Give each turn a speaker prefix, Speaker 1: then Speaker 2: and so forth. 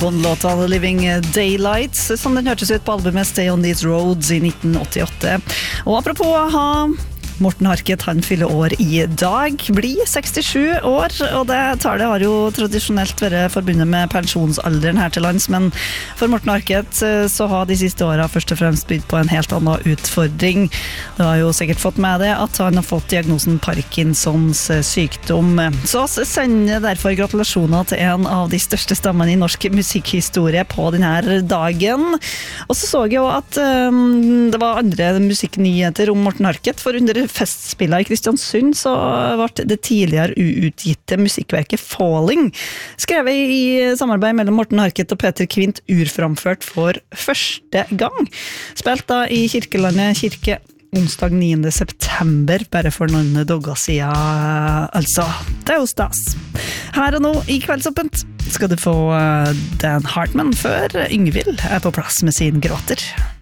Speaker 1: Bond-låta The Living Daylights, som den hørtes ut på albumet Stay on These Roads i 1988. Og apropos ha Morten Harket, han fyller år i dag, blir 67 år, og det tallet har jo tradisjonelt vært forbundet med pensjonsalderen her til lands, men for Morten Harket så har de siste årene først og fremst bydd på en helt annen utfordring. Du har jo sikkert fått med det at han har fått diagnosen Parkinsons sykdom. Så sender derfor gratulasjoner til en av de største stemmene i norsk musikkhistorie på denne dagen. Og så jeg jo at det var andre musikknyheter om Morten Harket, for under festspillet i Kristiansund så ble det tidligere uutgitte musikkverket Falling skrevet i samarbeid mellom Morten Harket og Peter Kvint urframført for første gang. Spilt da i Kirkelandet kirke onsdag 9. september, bare for noen dager siden, altså. Det er jo stas. Her og nå i Kveldsåpent skal du få Dan Hartman før Yngvild er på plass med sin gråter.